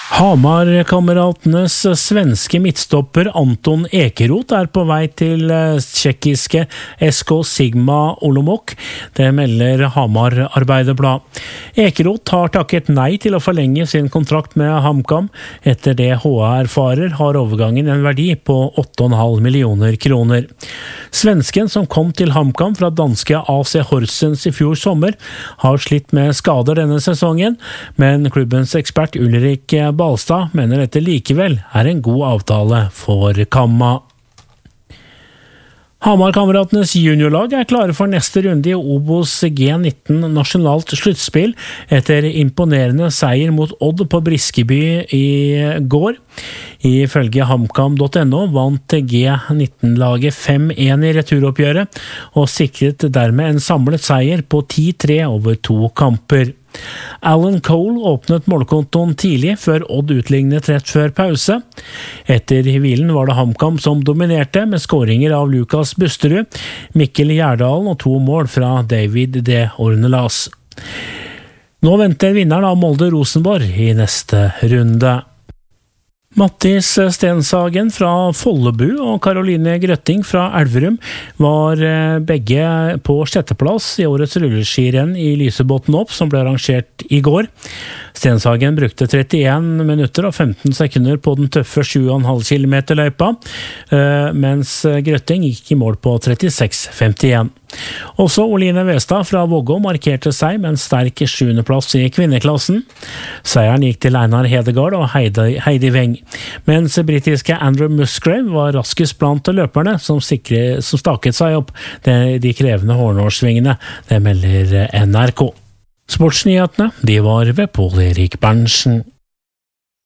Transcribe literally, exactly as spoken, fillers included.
Hamar-kameratenes svenske midtstopper Anton Ekeroth er på vei til tsjekkiske S K Sigma Olomouc. Det melder Hamar Arbeiderblad. Ekeroth har takket nei til å forlenge sin kontrakt med HamKam. Etter det H A erfarer har overgangen en verdi på åtte komma fem millioner kroner. Svensken som kom til HamKam fra danske A C Horsens i fjor sommer har slitt med skader denne sesongen, men klubbens ekspert Ulrik Balstad mener dette likevel er en god avtale for Kamma. Hamar-kameratenes juniorlag er klare for neste runde i Obos G nitten nasjonalt sluttspill etter imponerende seier mot Odd på Briskeby i går. Ifølge hamkam punktum no vant G nitten-laget fem én i returoppgjøret og sikret dermed en samlet seier på ti tre over to kamper. Alan Cole åpnet målkontoen tidlig før Odd utlignet rett før pause. Etter hvilen var det HamKam som dominerte med skåringer av Lukas Busterud, Mikkel Gjerdalen og to mål fra David D. Ornelas. Nå venter vinneren av Molde Rosenborg i neste runde. Mattis Stenshagen fra Follebu og Caroline Grøtting fra Elverum var begge på sjetteplass i årets rulleskirenn i Lysebotn opp, som ble arrangert i går. Stenshagen brukte trettien minutter og femten sekunder på den tøffe sju komma fem kilometer løypa, mens Grøtting gikk i mål på trettiseks femtien. Også Oline Westad fra Vågå markerte seg med en sterk sjuende plass i kvinneklassen. Seieren gikk til Einar Hedegaard og Heidi, Heidi Weng, mens britiske Andrew Musgrave var raskest blant løperne som, sikre, som staket seg opp de, de krevende Hornårssvingene. Det melder N R K. Sportsnyhetene, de var ved Pål Erik Berntsen.